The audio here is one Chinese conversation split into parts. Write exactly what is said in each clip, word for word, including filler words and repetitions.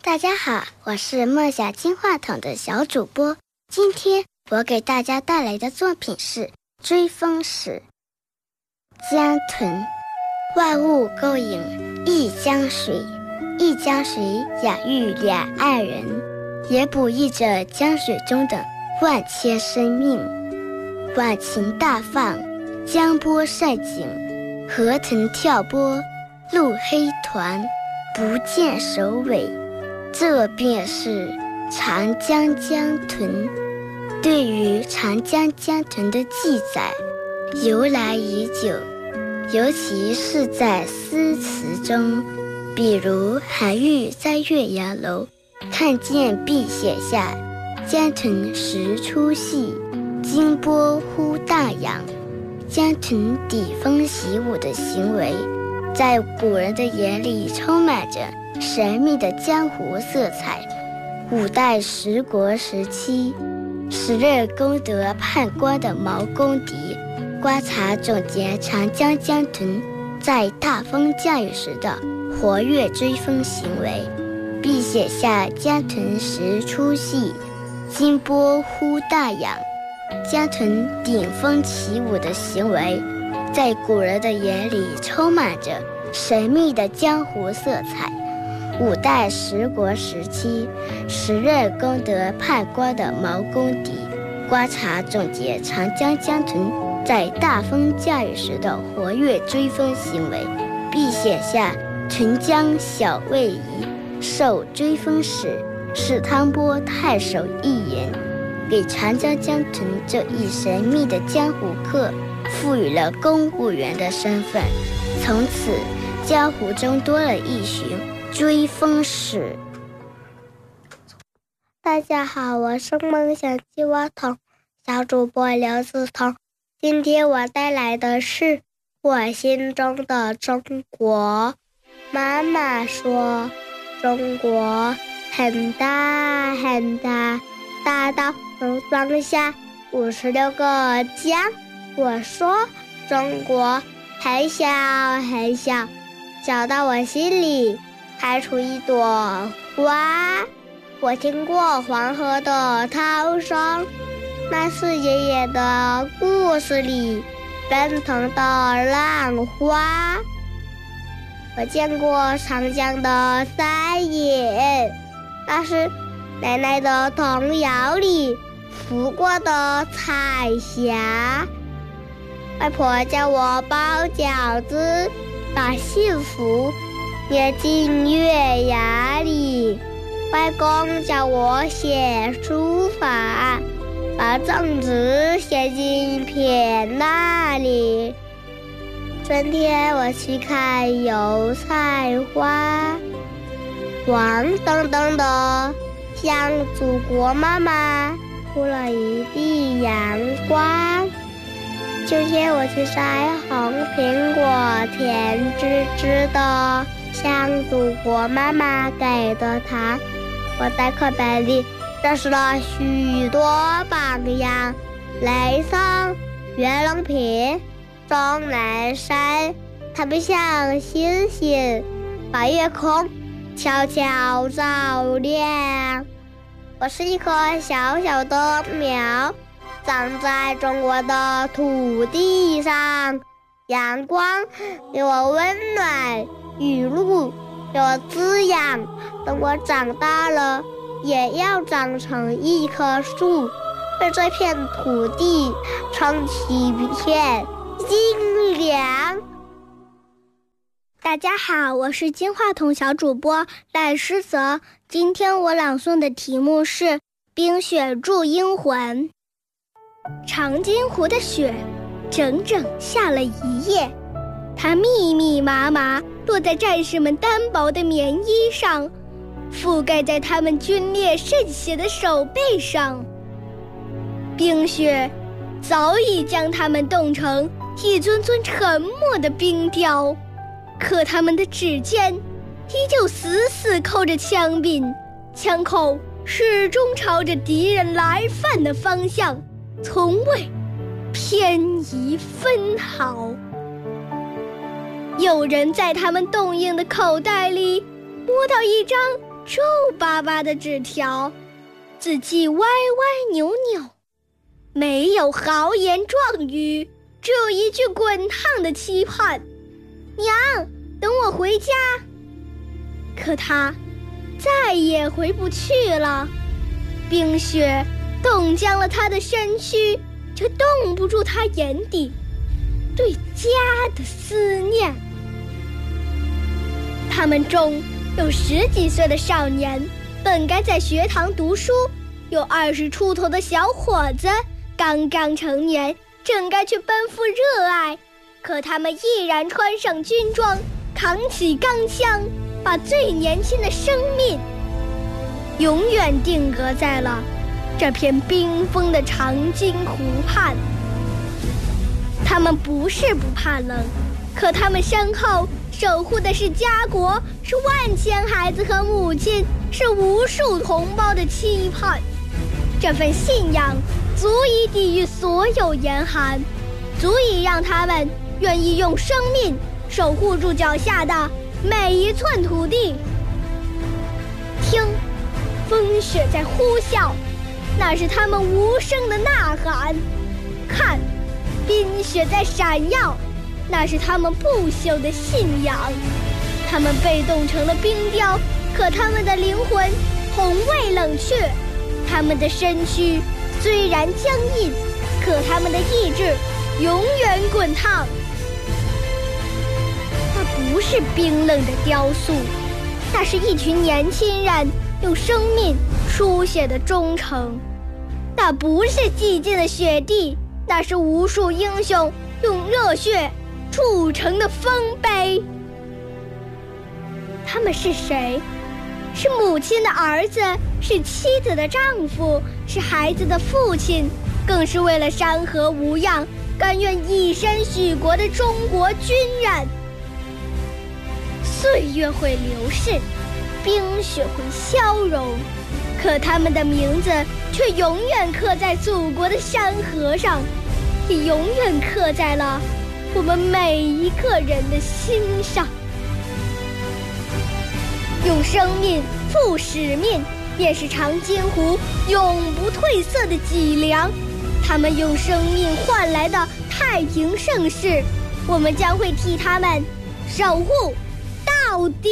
大家好，我是梦想金话筒的小主播。今天我给大家带来的作品是《追风使》。江豚，万物勾引一江水，一江水养育两岸人，也哺育着江水中的万千生命。晚晴大放，江波晒景，河豚跳波，鹿黑团，不见首尾。这便是长江江豚。对于长江江豚的记载由来已久，尤其是在诗词中，比如韩愈在岳阳楼看见并写下江豚时出戏，金波忽大扬。江豚顶风习舞的行为在古人的眼里充满着神秘的江湖色彩。五代十国时期，时任功德判官的毛公迪观察总结长江江豚在大风降雨时的活跃追风行为，并写下江豚时出戏，金波忽大扬。江豚顶风起舞的行为在古人的眼里充满着神秘的江湖色彩。五代十国时期，时任功德判官的毛公迪观察总结长江江豚在大风降雨时的活跃追风行为，并写下屯江小位移，受追风使史汤波太守一言，给长江江豚这一神秘的江湖客赋予了公务员的身份。从此江湖中多了一群追风使。 大家好，我是梦想金话筒小主播刘子彤。今天我带来的是我心中的中国。妈妈说，中国很大很大，大到能装下五十六个江。我说，中国很小很小，小到我心里开出一朵花。我听过黄河的涛声，那是爷爷的故事里奔腾的浪花。我见过长江的山野，那是奶奶的童谣里浮过的彩霞。外婆教我包饺子，把幸福捏进月牙里。外公教我写书法，把正直写进撇捺里。春天我去看油菜花，黄澄澄的，像祖国妈妈铺了一地阳光。秋天我去摘红苹果，甜滋滋的，像祖国妈妈给的糖。我在课本里认识了许多榜样，雷声、袁隆平、钟南山，他们像星星，把夜空悄悄照亮。我是一棵小小的苗，长在中国的土地上，阳光给我温暖，雨露给我滋养。等我长大了，也要长成一棵树，为这片土地撑起一片阴凉。 大家好，我是金话筒小主播赖诗泽。今天我朗诵的题目是《冰雪铸英魂》。长津湖的雪整整下了一夜，它密密麻麻落在战士们单薄的棉衣上，覆盖在他们皲裂渗血的手背上。冰雪早已将他们冻成一尊尊沉默的冰雕，可他们的指尖依旧死死扣着枪柄，枪口始终朝着敌人来犯的方向，从未偏移分毫。有人在他们冻硬的口袋里摸到一张皱巴巴的纸条，字迹歪歪扭扭，没有豪言壮语，只有一句滚烫的期盼：娘，等我回家。可他再也回不去了，冰雪冻僵了他的身躯，却冻不住他眼底对家的思念。他们中有十几岁的少年，本该在学堂读书；有二十出头的小伙子，刚刚成年，正该去奔赴热爱。可他们毅然穿上军装，扛起钢枪，把最年轻的生命永远定格在了这片冰封的长津湖畔。他们不是不怕冷，可他们身后守护的是家国，是万千孩子和母亲，是无数同胞的期盼。这份信仰足以抵御所有严寒，足以让他们愿意用生命守护住脚下的每一寸土地。听，风雪在呼啸，那是他们无声的呐喊；看，冰雪在闪耀，那是他们不朽的信仰。他们被冻成了冰雕，可他们的灵魂从未冷却。他们的身躯虽然僵硬，可他们的意志永远滚烫。那不是冰冷的雕塑，那是一群年轻人用生命书写的忠诚。那不是寂静的雪地，那是无数英雄用热血铸成的丰碑。他们是谁？是母亲的儿子，是妻子的丈夫，是孩子的父亲，更是为了山河无恙甘愿以身许国的中国军人。岁月会流逝，冰雪会消融，可他们的名字却永远刻在祖国的山河上，也永远刻在了我们每一个人的心上。用生命付使命，便是长津湖永不褪色的脊梁。他们用生命换来的太平盛世，我们将会替他们守护到底。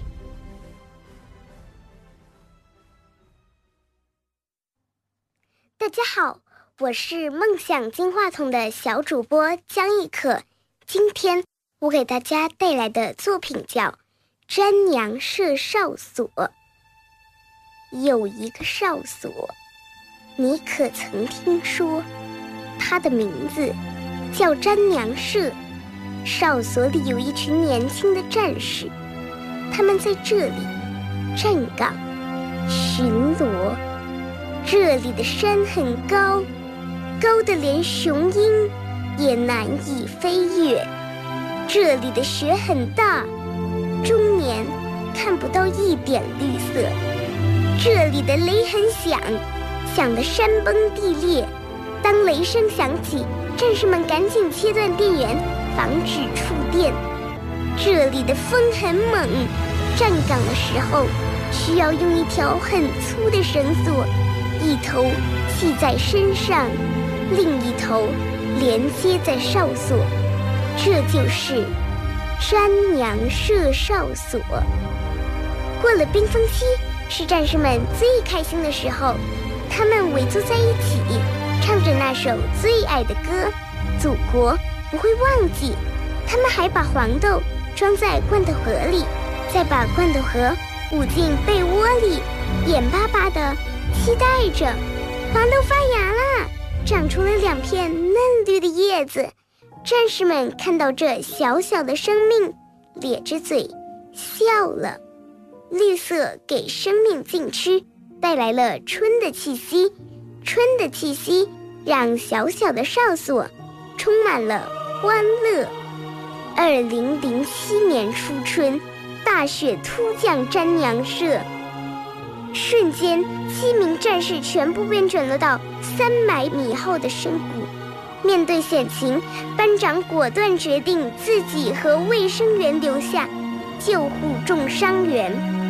大家好，我是梦想金话筒的小主播江一可。今天我给大家带来的作品叫《詹娘射哨所》。有一个哨所，你可曾听说？它的名字叫詹娘社。哨所里有一群年轻的战士，他们在这里站岗巡逻。这里的山很高，高的连雄鹰也难以飞越。这里的雪很大，终年看不到一点绿色。这里的雷很响，响得山崩地裂。当雷声响起，战士们赶紧切断电源，防止触电。这里的风很猛，站岗的时候需要用一条很粗的绳索，一头系在身上，另一头连接在哨所，这就是詹娘射哨所。过了冰封期，是战士们最开心的时候，他们围坐在一起，唱着那首最爱的歌，祖国不会忘记。他们还把黄豆装在罐头盒里，再把罐头盒捂进被窝里，眼巴巴地期待着。黄豆发芽了，长出了两片嫩绿的叶子。战士们看到这小小的生命，咧着嘴笑了。绿色给生命进吃，带来了春的气息。春的气息让小小的哨所充满了欢乐。二零零七年初春，大雪突降詹娘社，瞬间七名战士全部被卷落到三百米厚的深谷。面对险情，班长果断决定自己和卫生员留下，救护重伤员。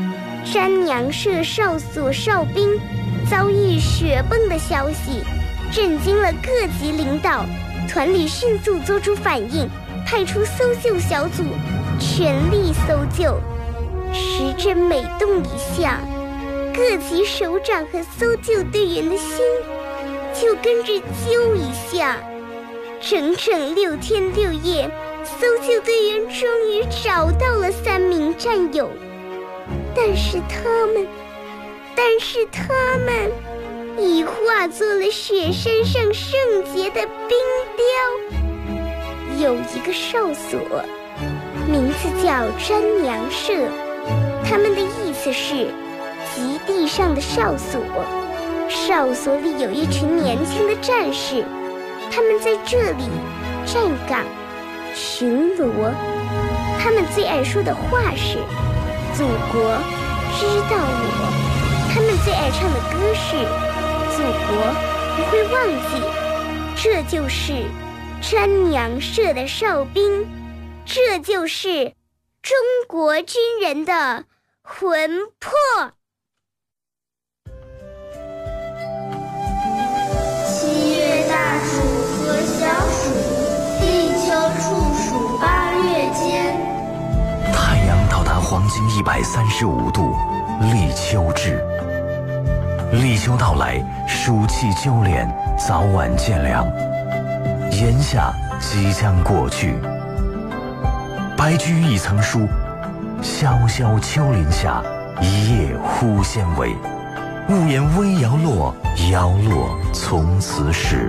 山娘社哨所哨兵遭遇雪崩的消息，震惊了各级领导，团里迅速做出反应，派出搜救小组，全力搜救。时针每动一下，各级首长和搜救队员的心就跟着揪一下。整整六天六夜，搜救队员终于找到了三名战友，但是他们，但是他们已化作了雪山上圣洁的冰雕。有一个哨所，名字叫瞻娘社，他们的意思是极地上的哨所。哨所里有一群年轻的战士，他们在这里站岗巡逻。他们最爱说的话是祖国知道我，他们最爱唱的歌是祖国不会忘记。这就是瞻娘社的哨兵，这就是中国军人的魂魄。 七月大暑和小暑，立秋处暑八月间。 太阳到达黄金一百三十五度，立秋至。立秋到来，暑气纠敛，早晚渐凉。炎夏即将过去。白居易曾书：萧萧秋林下，一夜忽先微。勿言微摇落，摇落从此始。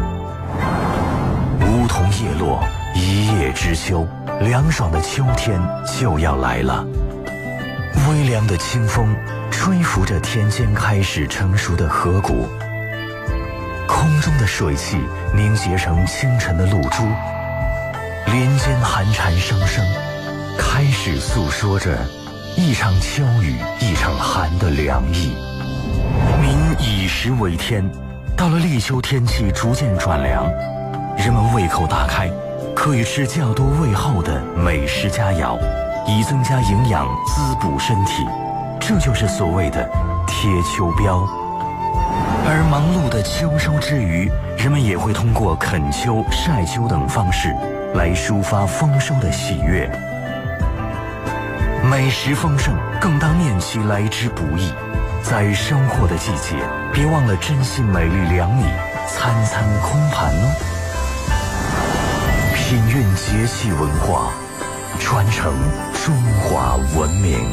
梧桐叶落，一叶知秋，凉爽的秋天就要来了。微凉的清风吹拂着田间开始成熟的河谷，空中的水汽凝结成清晨的露珠，林间寒蝉声声，开始诉说着一场秋雨一场寒的凉意。民以食为天，到了立秋天气逐渐转凉，人们胃口大开，可以吃较多味厚的美食佳肴，以增加营养滋补身体，这就是所谓的贴秋膘。而忙碌的秋收之余，人们也会通过恳秋、晒秋等方式来抒发丰收的喜悦。美食丰盛，更当念其来之不易。在收获的季节，别忘了珍惜美丽良米，餐餐空盘哦。品韵节气文化，传承中华文明。